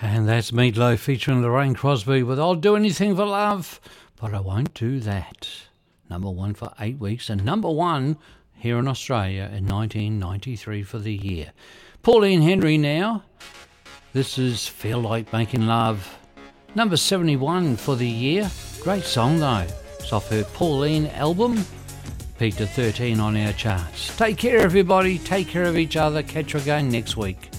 And that's Meatloaf featuring Lorraine Crosby with I'll Do Anything for Love, but I Won't Do That. Number 1 for 8 weeks and number 1 here in Australia in 1993 for the year. Pauline Henry now. This is Feel Like Making Love. Number 71 for the year. Great song though. It's off her Pauline album. Peaked at 13 on our charts. Take care everybody. Take care of each other. Catch you again next week.